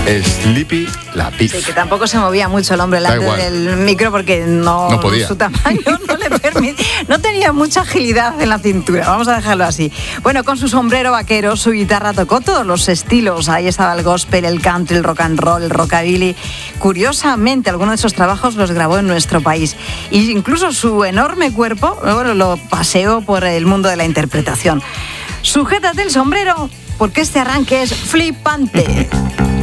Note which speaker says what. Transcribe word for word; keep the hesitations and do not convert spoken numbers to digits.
Speaker 1: Sleepy la Pig.
Speaker 2: Sí, que tampoco se movía mucho el hombre delante del micro porque no,
Speaker 1: no podía.
Speaker 2: Su tamaño no le permitía, no tenía mucha agilidad en la cintura, vamos a dejarlo así. Bueno, con su sombrero vaquero, su guitarra tocó todos los estilos. Ahí estaba el gospel, el country, el rock and roll, el rockabilly. Curiosamente, algunos de esos trabajos los grabó en nuestro país. Y incluso su enorme cuerpo, bueno, lo paseó por el mundo de la interpretación. Sujétate el sombrero, porque este arranque es flipante.